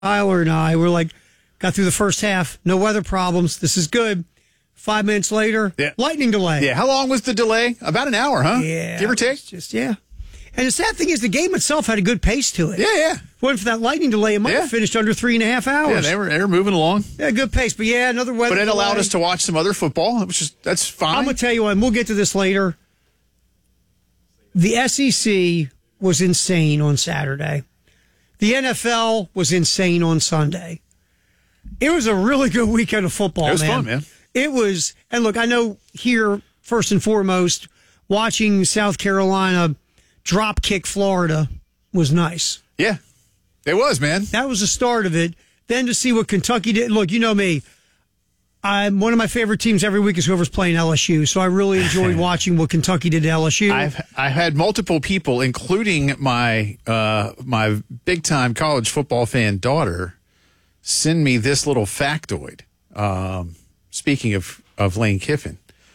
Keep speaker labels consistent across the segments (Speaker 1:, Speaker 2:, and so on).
Speaker 1: Tyler and I were like, got through the first half, no weather problems. This is good. 5 minutes later, lightning delay.
Speaker 2: Yeah, how long was the delay? About an hour, huh?
Speaker 1: Yeah.
Speaker 2: Give or take?
Speaker 1: And the sad thing is the game itself had a good pace to it.
Speaker 2: Yeah.
Speaker 1: If it wasn't for that lightning delay, it might have finished under 3.5 hours.
Speaker 2: Yeah, they were moving along.
Speaker 1: Yeah, good pace. But another weather
Speaker 2: But it allowed
Speaker 1: delay.
Speaker 2: us to watch some other football. That's fine.
Speaker 1: I'm going to tell you what, and we'll get to this later. The SEC was insane on Saturday. The NFL was insane on Sunday. It was a really good weekend of football, man.
Speaker 2: It was fun, man.
Speaker 1: It was, and look, I know here, first and foremost, watching South Carolina drop kick Florida was nice.
Speaker 2: Yeah, it was, man.
Speaker 1: That was the start of it. Then to see what Kentucky did. Look, you know me. One of my favorite teams every week is whoever's playing LSU, so I really enjoyed watching what Kentucky did to LSU.
Speaker 2: I had multiple people, including my my big time college football fan daughter, send me this little factoid. Speaking of Lane Kiffin,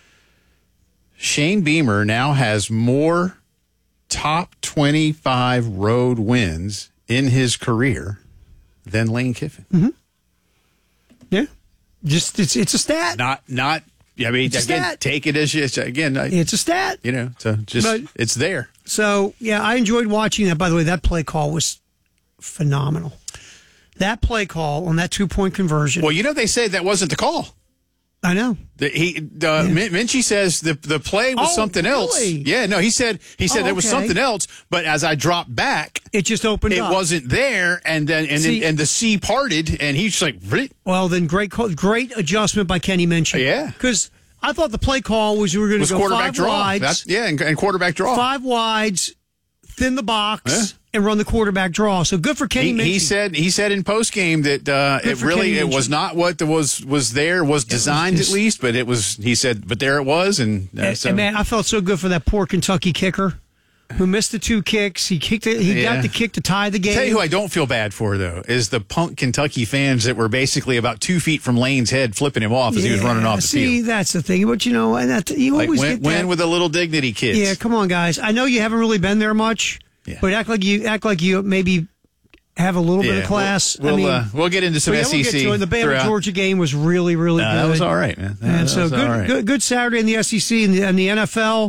Speaker 2: Shane Beamer now has more top 25 road wins in his career than Lane Kiffin.
Speaker 1: Mm-hmm. Yeah. Just it's a stat.
Speaker 2: Not. I mean, again, take it as
Speaker 1: it's a stat.
Speaker 2: So it's there.
Speaker 1: So I enjoyed watching that. By the way, that play call was phenomenal. That play call on that 2-point conversion.
Speaker 2: Well, they say that wasn't the call.
Speaker 1: I know.
Speaker 2: Minchie says the play was something else. Yeah, no, he said there was something else, but as I dropped back,
Speaker 1: it just opened up.
Speaker 2: It wasn't there, and then the sea parted, and he's like,
Speaker 1: well, then great adjustment by Kenny Minchie.
Speaker 2: Yeah,
Speaker 1: because I thought the play call was we were going to go
Speaker 2: quarterback
Speaker 1: 5
Speaker 2: draw.
Speaker 1: wides.
Speaker 2: And quarterback draw.
Speaker 1: 5 wides, thin the box. And run the quarterback draw. So good for Kenny Minchie.
Speaker 2: He said in post game that it was not what was designed at least, but it was. He said, but there it was, and
Speaker 1: man, I felt so good for that poor Kentucky kicker who missed the 2 kicks. He kicked it. He got the kick to tie the game.
Speaker 2: Tell you who I don't feel bad for though is the punk Kentucky fans that were basically about 2 feet from Lane's head, flipping him off as he was running off the field.
Speaker 1: See, that's the thing. But and that you always get that.
Speaker 2: Win with a little dignity, kids.
Speaker 1: Yeah, come on, guys. I know you haven't really been there much. Yeah. But act like you maybe have a little bit of class.
Speaker 2: We'll get into some SEC.
Speaker 1: We'll get to it. The Bama-Georgia game was really, really good.
Speaker 2: That was all right, man.
Speaker 1: And so good Saturday in the SEC and the NFL.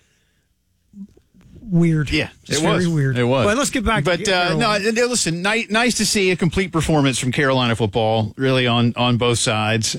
Speaker 1: Weird.
Speaker 2: Yeah,
Speaker 1: it was very weird.
Speaker 2: It was.
Speaker 1: But let's get back.
Speaker 2: But listen, nice to see a complete performance from Carolina football. Really on both sides.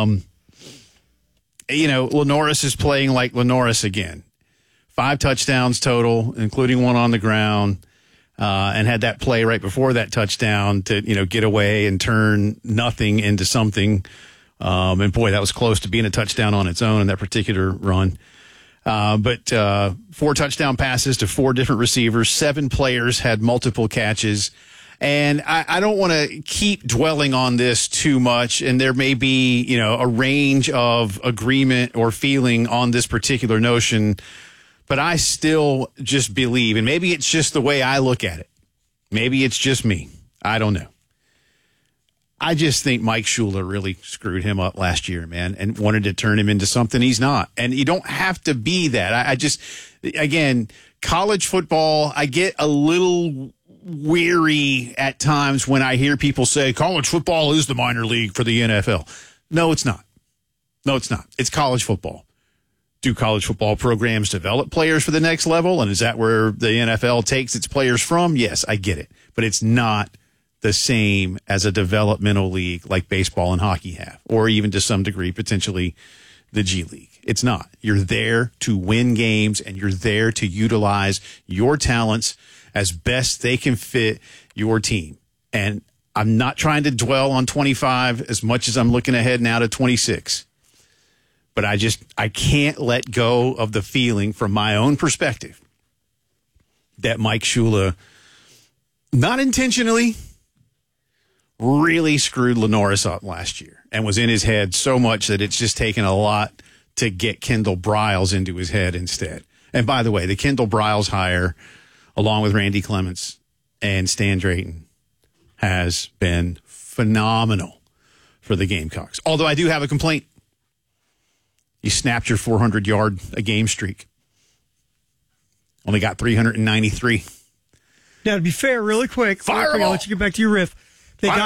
Speaker 2: Lenoris is playing like Lenoris again. 5 touchdowns total, including 1 on the ground, and had that play right before that touchdown to, get away and turn nothing into something. And boy, that was close to being a touchdown on its own in that particular run. But 4 touchdown passes to 4 different receivers, 7 players had multiple catches. And I don't want to keep dwelling on this too much. And there may be, a range of agreement or feeling on this particular notion. But I still just believe, and maybe it's just the way I look at it. Maybe it's just me. I don't know. I just think Mike Shula really screwed him up last year, man, and wanted to turn him into something he's not. And you don't have to be that. Again, college football, I get a little weary at times when I hear people say college football is the minor league for the NFL. No, it's not. It's college football. Do college football programs develop players for the next level? And is that where the NFL takes its players from? Yes, I get it. But it's not the same as a developmental league like baseball and hockey have, or even to some degree, potentially the G League. It's not. You're there to win games, and you're there to utilize your talents as best they can fit your team. And I'm not trying to dwell on 25 as much as I'm looking ahead now to 26. But I can't let go of the feeling from my own perspective that Mike Shula, not intentionally, really screwed Lenoris up last year and was in his head so much that it's just taken a lot to get Kendall Briles into his head instead. And by the way, the Kendall Briles hire, along with Randy Clements and Stan Drayton, has been phenomenal for the Gamecocks. Although I do have a complaint. You snapped your 400-yard-a-game streak. Only got 393.
Speaker 1: Now, to be fair, really quick,
Speaker 2: I'll
Speaker 1: let you get back to your riff. They got